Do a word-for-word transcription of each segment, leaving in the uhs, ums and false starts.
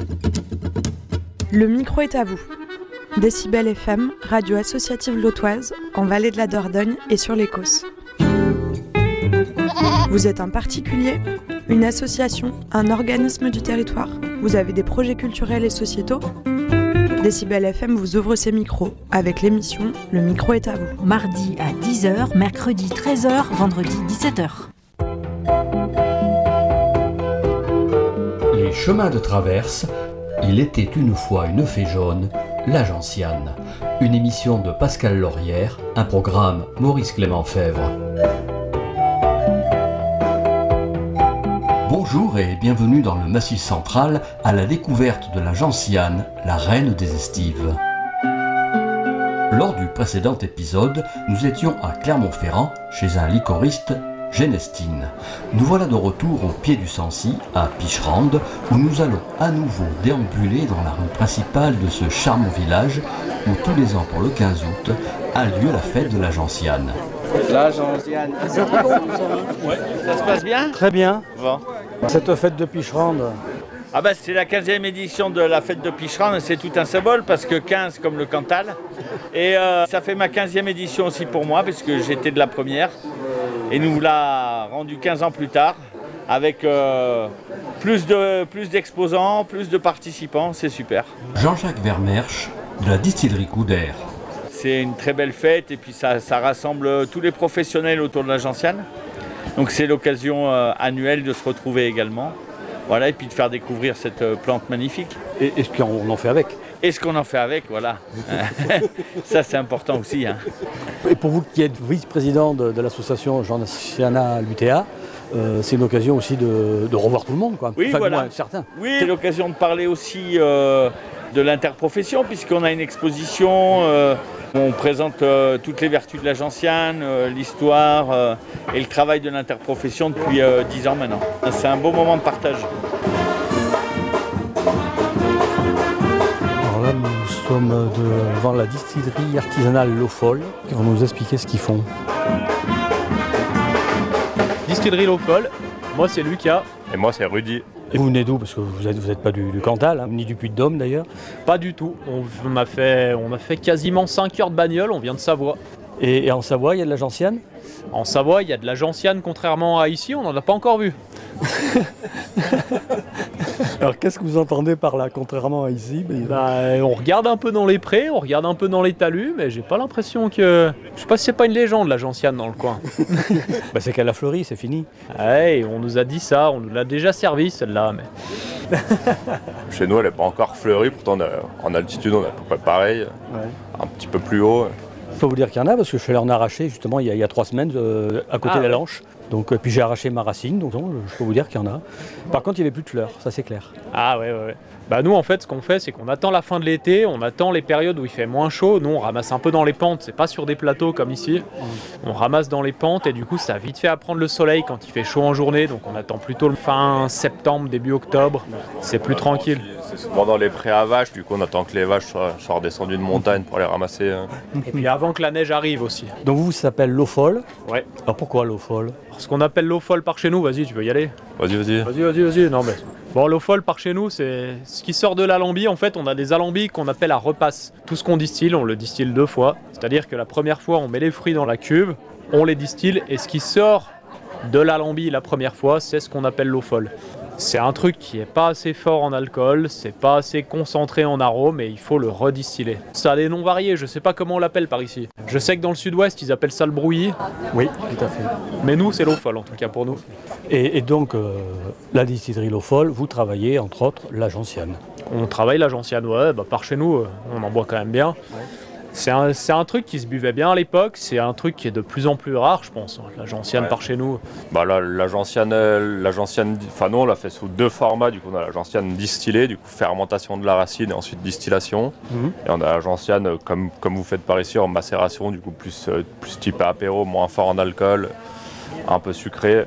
Le micro est à vous. Décibel F M, radio associative lotoise, en Vallée de la Dordogne et sur les Causses. Vous êtes un particulier, une association, un organisme du territoire. Vous avez des projets culturels et sociétaux. Décibel F M vous ouvre ses micros avec l'émission Le micro est à vous. Mardi à dix heures, mercredi treize heures, vendredi dix-sept heures. Les chemins de traverse, il était une fois une fée jaune, la gentiane. Une émission de Pascal Laurière, un programme Maurice Clément Fèvre. Bonjour et bienvenue dans le Massif central à la découverte de la gentiane, la reine des estives. Lors du précédent épisode, nous étions à Clermont-Ferrand chez un liquoriste, Genestine. Nous voilà de retour au pied du Sancy, à Picherande, où nous allons à nouveau déambuler dans la rue principale de ce charmant village où tous les ans pour le quinze août a lieu la fête de la gentiane. La gentiane. C'est bon, ça, ouais. Ça se passe bien ? Très bien. Bon. Cette fête de Picherande. Ah bah c'est la quinzième édition de la fête de Picherande, c'est tout un symbole parce que quinze comme le Cantal. Et euh, ça fait ma quinzième édition aussi pour moi parce que j'étais de la première. Et nous l'a rendu quinze ans plus tard avec euh, plus, de, plus d'exposants, plus de participants, c'est super. Jean-Jacques Vermersch de la distillerie Couder. C'est une très belle fête et puis ça, ça rassemble tous les professionnels autour de la gentiane. Donc c'est l'occasion euh, annuelle de se retrouver également. Voilà, et puis de faire découvrir cette euh, plante magnifique. Et, et ce qu'on en fait avec. Et ce qu'on en fait avec, voilà. Ça, c'est important aussi. Hein. Et pour vous qui êtes vice-président de, de l'association Gentiana l'U T A, euh, c'est une occasion aussi de, de revoir tout le monde, quoi. Oui, enfin, voilà. Moins, certains. Oui, c'est l'occasion de parler aussi euh, de l'interprofession, puisqu'on a une exposition euh, où on présente euh, toutes les vertus de la gentiane, euh, l'histoire euh, et le travail de l'interprofession depuis euh, dix ans maintenant. C'est un beau moment de partage. Alors là, nous sommes devant la distillerie artisanale L'Eau-Folle, qui vont nous expliquer ce qu'ils font. Distillerie L'Eau-Folle, moi c'est Lucas. Et moi c'est Rudy. Et vous venez d'où ? Parce que vous n'êtes vous êtes pas du, du Cantal, hein, ni du Puy-de-Dôme d'ailleurs. Pas du tout, on, on, a fait, on a fait quasiment cinq heures de bagnole, on vient de Savoie. Et, et en Savoie, il y a de la gentiane ? En Savoie, il y a de la gentiane, contrairement à ici, on n'en a pas encore vu. Alors qu'est-ce que vous entendez par là, contrairement à ici ? mais... bah, On regarde un peu dans les prés, on regarde un peu dans les talus, mais j'ai pas l'impression que... Je sais pas si c'est pas une légende, la gentiane, dans le coin. bah, c'est qu'elle a fleuri, c'est fini. Ouais, on nous a dit ça, on nous l'a déjà servi celle-là, mais... Chez nous, elle n'est pas encore fleurie, pourtant en altitude, on est à peu près pareil, ouais. Un petit peu plus haut. Je peux vous dire qu'il y en a, parce que je suis allé en arracher justement il y a, il y a trois semaines euh, à côté ah, de la Lanche. Donc, euh, puis j'ai arraché ma racine, donc non, je peux vous dire qu'il y en a. Par contre, il n'y avait plus de fleurs, ça c'est clair. Ah ouais, ouais, ouais. Bah nous en fait, ce qu'on fait, c'est qu'on attend la fin de l'été, on attend les périodes où il fait moins chaud. Nous, on ramasse un peu dans les pentes, c'est pas sur des plateaux comme ici. On ramasse dans les pentes et du coup, ça a vite fait à prendre le soleil quand il fait chaud en journée. Donc on attend plutôt le fin septembre, début octobre. C'est plus tranquille. C'est souvent dans les prés à vaches, du coup on attend que les vaches soient, soient redescendues de montagne pour les ramasser. Hein. Et puis avant que la neige arrive aussi. Donc vous, ça s'appelle L'Eau-Folle. Ouais. Alors pourquoi L'Eau-Folle ? Ce qu'on appelle l'eau-folle par chez nous, vas-y, tu veux y aller ? Vas-y, vas-y. Vas-y, vas-y, vas-y. Non, mais... Bon, l'eau-folle par chez nous, c'est ce qui sort de l'alambi. En fait, on a des alambics qu'on appelle à repasse. Tout ce qu'on distille, on le distille deux fois. C'est-à-dire que la première fois, on met les fruits dans la cuve, on les distille, et ce qui sort de l'alambi la première fois, c'est ce qu'on appelle l'eau-folle. C'est un truc qui est pas assez fort en alcool, c'est pas assez concentré en arôme et il faut le redistiller. Ça a des noms variés, je sais pas comment on l'appelle par ici. Je sais que dans le sud-ouest, ils appellent ça le brouillis. Oui, tout à fait. Mais nous, c'est l'eau-folle en tout cas pour nous. Et, et donc, euh, la distillerie L'Eau-Folle, vous travaillez entre autres la gentiane. On travaille la gentiane, ouais, bah par chez nous, on en boit quand même bien. Ouais. C'est un, c'est un truc qui se buvait bien à l'époque, c'est un truc qui est de plus en plus rare, je pense, la gentiane ouais. Par chez nous. Bah la, la gentiane, la gentiane, enfin nous on l'a fait sous deux formats, du coup on a la gentiane distillée, du coup fermentation de la racine et ensuite distillation. Mm-hmm. Et on a la gentiane comme, comme vous faites par ici en macération, du coup plus, plus type apéro, moins fort en alcool, un peu sucré.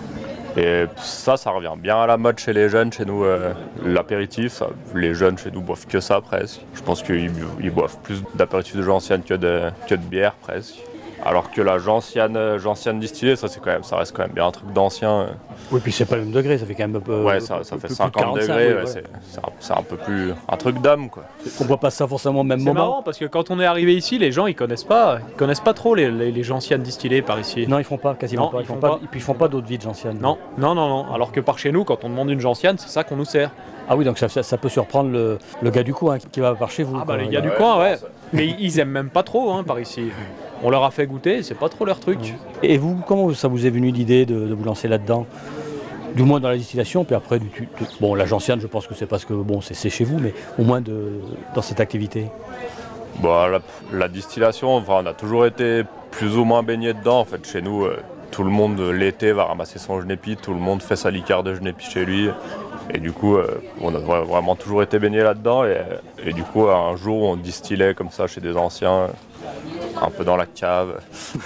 Et ça, ça revient bien à la mode chez les jeunes. Chez nous, euh, l'apéritif, les jeunes chez nous boivent que ça presque. Je pense qu'ils ils boivent plus d'apéritifs de gentiane que de, que de bière presque. Alors que la gentiane, gentiane distillée, ça, c'est quand même, ça reste quand même bien un truc d'ancien. Oui, puis c'est pas le même degré, ça fait quand même un peu. Ouais, ça, ça fait cinquante degrés, oui, ouais, voilà. c'est, c'est, un, c'est un peu plus. Un truc d'âme, quoi. On voit pas ça forcément au même C'est moment. marrant parce que quand on est arrivé ici, les gens ils connaissent pas, ils connaissent pas trop les, les, les gentianes distillées par ici. Non, ils font pas, quasiment Non, pas. Ils, ils font font pas. pas. Et puis ils font pas d'eau de vie de gentiane. Non, non, non, non. Alors que par chez nous, quand on demande une gentiane, c'est ça qu'on nous sert. Ah oui, donc ça, ça, ça peut surprendre le, le gars du coin qui va par chez vous. Ah quoi. bah les gars du ouais, coin, ouais, ouais. ça. Mais ils aiment même pas trop hein, par ici. On leur a fait goûter, c'est pas trop leur truc. Et vous, comment ça vous est venu l'idée de, de vous lancer là-dedans? Du moins dans la distillation, puis après, du, du- bon, la gentiane, je pense que c'est parce que bon, c'est, c'est chez vous, mais au moins de, dans cette activité. Bon, la, la distillation, enfin, on a toujours été plus ou moins baigné dedans. En fait, chez nous, euh, tout le monde euh, l'été va ramasser son genépi, tout le monde fait sa liqueur de genépi chez lui. Et du coup, euh, on a vra- vraiment toujours été baigné là-dedans. Et, et du coup, un jour, on distillait comme ça chez des anciens, un peu dans la cave,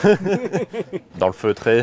dans le feutré.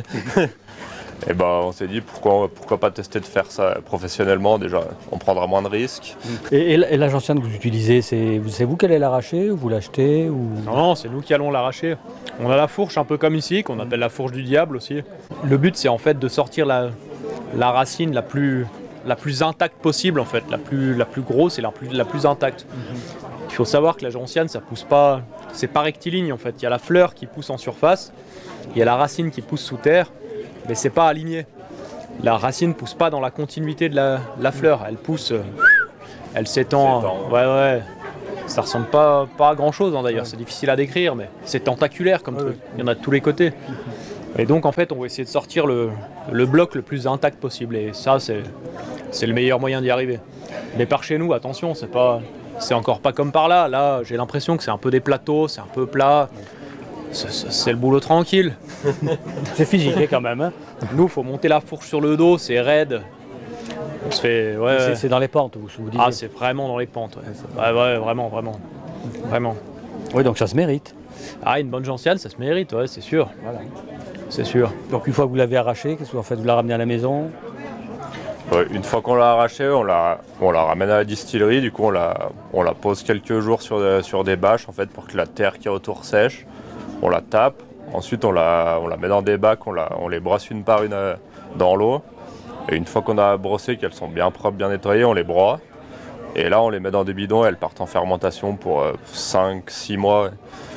Et ben, on s'est dit pourquoi, pourquoi pas tester de faire ça professionnellement. Déjà, on prendra moins de risques. Et, et la- et la gentiane que vous utilisez, c'est, c'est vous qui allez l'arracher, ou vous l'achetez ou... Non, non, c'est nous qui allons l'arracher. On a la fourche un peu comme ici, qu'on appelle la fourche du diable aussi. Le but, c'est en fait de sortir la, la racine la plus, la plus intacte possible, en fait, la plus, la plus grosse et la plus, la plus intacte. Il faut savoir que la gentiane, ça pousse pas, c'est pas rectiligne en fait. Il y a la fleur qui pousse en surface, il y a la racine qui pousse sous terre, mais c'est pas aligné. La racine pousse pas dans la continuité de la, la fleur, elle pousse, euh, elle s'étend. s'étend. Ouais, ouais. Ça ressemble pas, pas à grand chose d'ailleurs, c'est difficile à décrire, mais c'est tentaculaire comme truc. Il y en a de tous les côtés. Et donc en fait, on va essayer de sortir le, le bloc le plus intact possible, et ça, c'est, c'est le meilleur moyen d'y arriver. Mais par chez nous, attention, c'est pas. C'est encore pas comme par là. Là, j'ai l'impression que c'est un peu des plateaux, c'est un peu plat. C'est, c'est- c'est le boulot tranquille. C'est physique hein, quand même. Hein. Nous, faut monter la fourche sur le dos, c'est raide. On se fait. Ouais, C'est, ouais. c'est dans les pentes, vous, vous disiez. Ah, c'est vraiment dans les pentes. Ouais, ouais, ouais, vraiment, vraiment. Vraiment. Oui, donc ça se mérite. Ah, une bonne gentiane, ça se mérite, ouais, c'est sûr. Voilà. C'est sûr. Donc une fois que vous l'avez arraché, qu'est-ce que vous en faites? Vous la ramenez à la maison? Ouais, une fois qu'on l'a arraché, on la, on la ramène à la distillerie. Du coup, on la, on la pose quelques jours sur, des- sur des bâches en fait, pour que la terre qu'il y a autour sèche. On la tape. Ensuite, on la, on la met dans des bacs. On, la, on les brosse une par une euh, dans l'eau. Et une fois qu'on a brossé, qu'elles sont bien propres, bien nettoyées, on les broie. Et là, on les met dans des bidons et elles partent en fermentation pour euh, cinq six mois,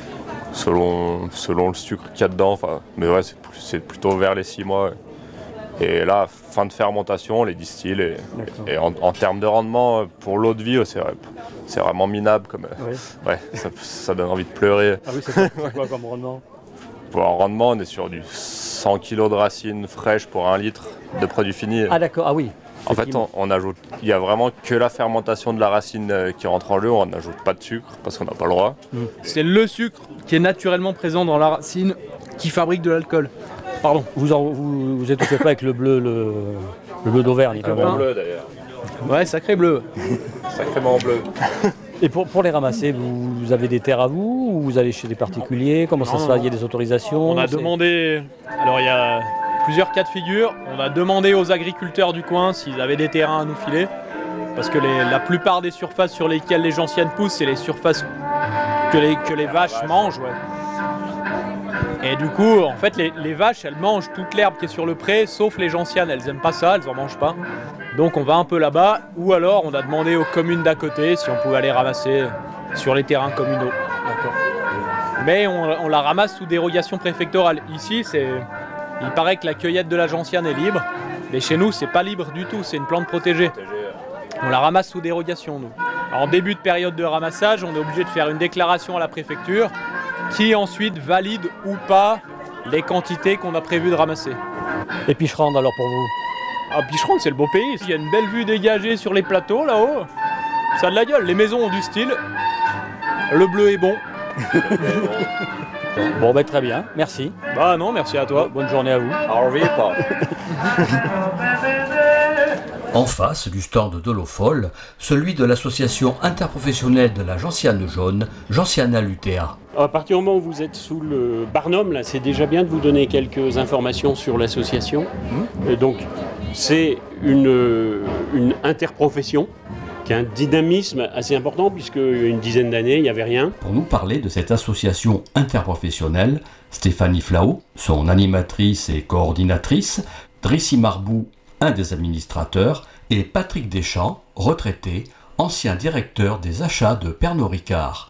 selon, selon le sucre qu'il y a dedans. Enfin, mais ouais, c'est, plus- c'est plutôt vers les six mois. ouais. Et là, fin de fermentation, on les distille. Et, et en, en termes de rendement, euh, pour l'eau de vie, euh, c'est, vrai- c'est vraiment minable. Comme, euh, Oui. ouais, ça, ça donne envie de pleurer. Ah oui, c'est quoi, c'est quoi comme rendement? Pour un rendement, on est sur du cent kilos de racines fraîches pour un litre de produit fini. Ah d'accord, ah oui. En fait, on, on ajoute, il y a vraiment que la fermentation de la racine euh, qui rentre en jeu. On n'ajoute pas de sucre parce qu'on n'a pas le droit. C'est le sucre qui est naturellement présent dans la racine qui fabrique de l'alcool. Pardon. Vous en, vous, vous étouffez pas avec le bleu, le, le bleu d'Auvergne quand même. bleu d'ailleurs. Ouais, sacré bleu. Sacrément bleu. Et pour, pour les ramasser, vous, vous avez des terres à vous ou vous allez chez des particuliers? Comment ça Non, se non, fait? Il y a des autorisations? On a c'est- demandé. Alors, il y a plusieurs cas de figure. On a demandé aux agriculteurs du coin s'ils avaient des terrains à nous filer. Parce que les- la plupart des surfaces sur lesquelles les gentianes poussent, c'est les surfaces que les, que les vaches mangent. Ouais. Et du coup, en fait, les, les vaches, elles mangent toute l'herbe qui est sur le pré, sauf les gentianes. Elles aiment pas ça, elles en mangent pas. Donc on va un peu là-bas. Ou alors, on a demandé aux communes d'à côté si on pouvait aller ramasser sur les terrains communaux. Mais on, on la ramasse sous dérogation préfectorale. Ici, c'est, il paraît que la cueillette de la gentiane est libre, mais chez nous, c'est pas libre du tout, c'est une plante protégée. On la ramasse sous dérogation, nous. En début de période de ramassage, on est obligé de faire une déclaration à la préfecture qui ensuite valide ou pas les quantités qu'on a prévu de ramasser. Et Picherande alors pour vous? Ah, Picherande, c'est le beau pays. Il y a une belle vue dégagée sur les plateaux là-haut. Ça a de la gueule. Les maisons ont du style. Le bleu est bon. Bon ben très bien, merci. Bah non, merci à toi. Bonne journée à vous. Au revoir. En face du stand d'Olofol, celui de l'association interprofessionnelle de la gentiane jaune, Gentiana Lutea. À partir du moment où vous êtes sous le Barnum, là, c'est déjà bien de vous donner quelques informations sur l'association. Euh, donc, c'est une, euh, une interprofession qui y a un dynamisme assez important puisque il y a une dizaine d'années, il n'y avait rien. Pour nous parler de cette association interprofessionnelle, Stéphanie Flao, son animatrice et coordinatrice, Drissi Marbou, un des administrateurs, et Patrick Deschamps, retraité, ancien directeur des achats de Pernod Ricard.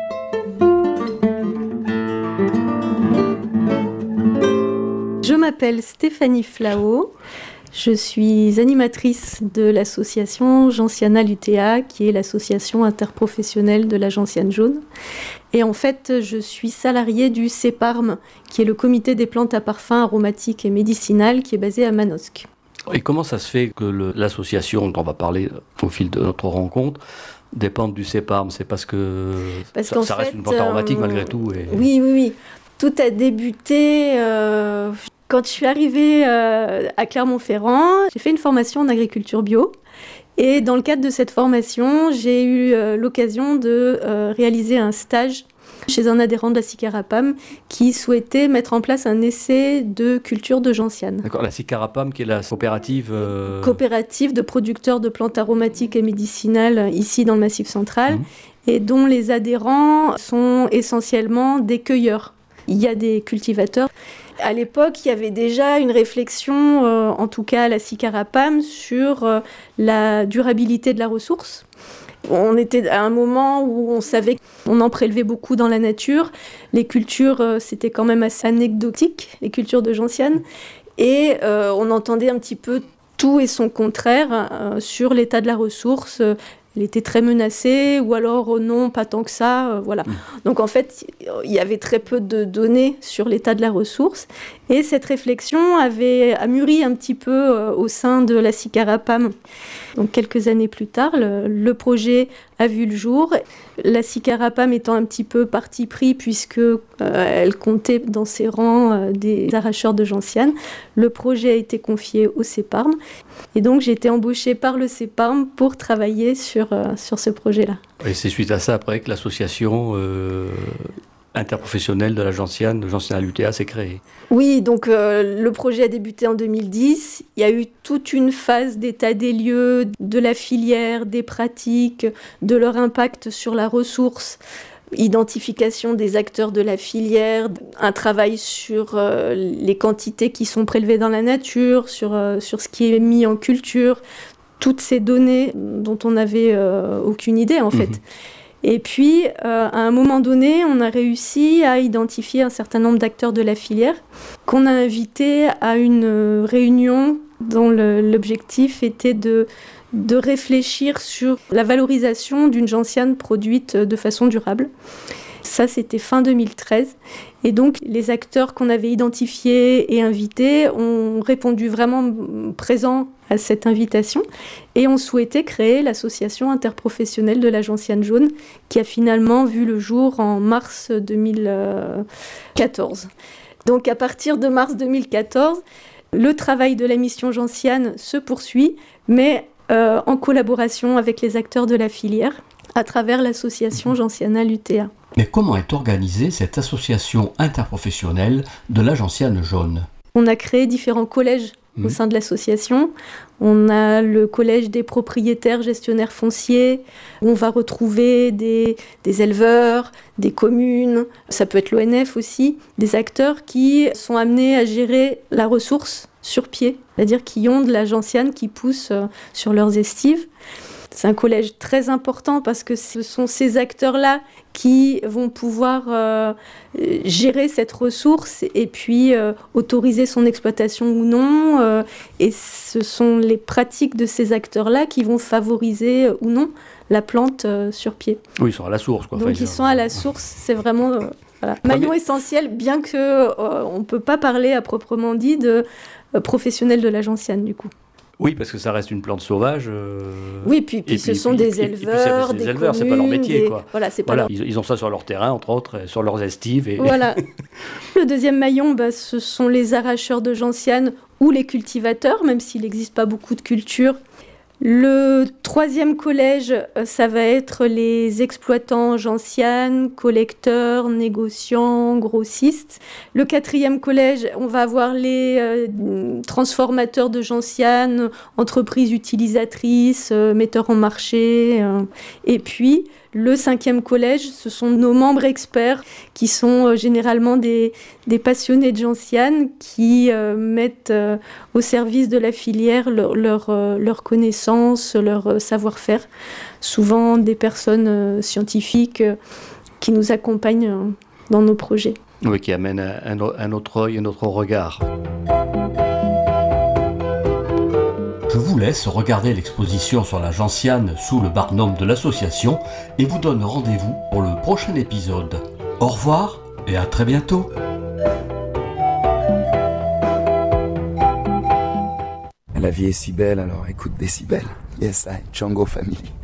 Je m'appelle Stéphanie Flao, je suis animatrice de l'association Gentiana L'U T A, qui est l'association interprofessionnelle de la gentiane jaune. Et en fait, je suis salariée du CEPARM, qui est le comité des plantes à parfum aromatiques et médicinales, qui est basé à Manosque. Et comment ça se fait que le, l'association dont on va parler au fil de notre rencontre dépende du CEPARM? C'est parce que parce ça, qu'en ça reste fait, une plante aromatique euh, malgré tout et... Oui, oui, oui. Tout a débuté euh, quand je suis arrivée euh, à Clermont-Ferrand. J'ai fait une formation en agriculture bio. Et dans le cadre de cette formation, j'ai eu euh, l'occasion de euh, réaliser un stage chez un adhérent de la Sicarapam qui souhaitait mettre en place un essai de culture de gentiane. D'accord, la Sicarapam qui est la coopérative... Euh... Coopérative de producteurs de plantes aromatiques et médicinales ici dans le Massif central, mmh. et dont les adhérents sont essentiellement des cueilleurs. Il y a des cultivateurs. À l'époque, il y avait déjà une réflexion, euh, en tout cas à la Sicarapam, sur euh, la durabilité de la ressource. On était à un moment où on savait qu'on en prélevait beaucoup dans la nature. Les cultures, euh, c'était quand même assez anecdotique, les cultures de gentiane. Et euh, on entendait un petit peu tout et son contraire euh, sur l'état de la ressource. Elle était très menacée, ou alors oh non, pas tant que ça, euh, voilà. Mmh. Donc en fait, il y avait très peu de données sur l'état de la ressource, et cette réflexion avait a mûri un petit peu euh, au sein de la Sicarapam. Donc quelques années plus tard, le, le projet a vu le jour. La Sicarapam étant un petit peu parti pris, puisque euh, elle comptait dans ses rangs euh, des arracheurs de gentiane, le projet a été confié au CEPARM, et donc j'ai été embauchée par le CEPARM pour travailler sur euh, sur ce projet-là. Et c'est suite à ça après que l'association euh, interprofessionnelle de la gentiane, Gentiana L'U T A, s'est créée. Oui, donc euh, le projet a débuté en deux mille dix. Il y a eu toute une phase d'état des lieux, de la filière, des pratiques, de leur impact sur la ressource, identification des acteurs de la filière, un travail sur euh, les quantités qui sont prélevées dans la nature, sur, euh, sur ce qui est mis en culture, toutes ces données dont on n'avait euh, aucune idée en fait. Mmh. Et puis, euh, à un moment donné, on a réussi à identifier un certain nombre d'acteurs de la filière qu'on a invités à une réunion dont le, l'objectif était de, de réfléchir sur la valorisation d'une gentiane produite de façon durable. Ça, c'était fin deux mille treize. Et donc, les acteurs qu'on avait identifiés et invités ont répondu vraiment présents à cette invitation et ont souhaité créer l'association interprofessionnelle de la gentiane jaune qui a finalement vu le jour en mars deux mille quatorze. Donc, à partir de mars deux mille quatorze, le travail de la mission gentiane se poursuit, mais euh, en collaboration avec les acteurs de la filière à travers l'association Gentiana L'U T A. Mais comment est organisée cette association interprofessionnelle de la gentiane jaune ? On a créé différents collèges mmh. au sein de l'association. On a le collège des propriétaires gestionnaires fonciers, où on va retrouver des, des éleveurs, des communes, ça peut être l'O N F aussi, des acteurs qui sont amenés à gérer la ressource sur pied, c'est-à-dire qui ont de la gentiane qui pousse sur leurs estives. C'est un collège très important parce que ce sont ces acteurs-là qui vont pouvoir euh, gérer cette ressource et puis euh, autoriser son exploitation ou non. Euh, et ce sont les pratiques de ces acteurs-là qui vont favoriser euh, ou non la plante euh, sur pied. Oui, ils sont à la source, quoi. Donc enfin, ils sont à la source, c'est vraiment euh, voilà. maillon essentiel, bien qu'on euh, ne peut pas parler à proprement dit de euh, professionnels de la gentiane du coup. Oui, parce que ça reste une plante sauvage. Euh... Oui, puis, puis ce puis, sont puis, des éleveurs, puis, des, des éleveurs, communes, c'est pas leur métier, des... quoi. Voilà, c'est pas voilà, leur... ils, ils ont ça sur leur terrain, entre autres, sur leurs estives. Et... Voilà. Le deuxième maillon, bah, ce sont les arracheurs de gentiane ou les cultivateurs, même s'il n'existe pas beaucoup de cultures. Le troisième collège, ça va être les exploitants gentianes, collecteurs, négociants, grossistes. Le quatrième collège, on va avoir les euh, transformateurs de gentianes, entreprises utilisatrices, euh, metteurs en marché. Euh, et puis, le cinquième collège, ce sont nos membres experts qui sont euh, généralement des, des passionnés de gentianes qui euh, mettent euh, au service de la filière leur, leur, euh, leur connaissance, leur euh, savoir-faire. Souvent des personnes euh, scientifiques euh, qui nous accompagnent euh, dans nos projets. Oui, qui amènent un, un autre œil, un autre regard. Je vous laisse regarder l'exposition sur la gentiane sous le barnum de l'association et vous donne rendez-vous pour le prochain épisode. Au revoir et à très bientôt. La vie est si belle, alors écoute Décibel. Yes, I, Django Family.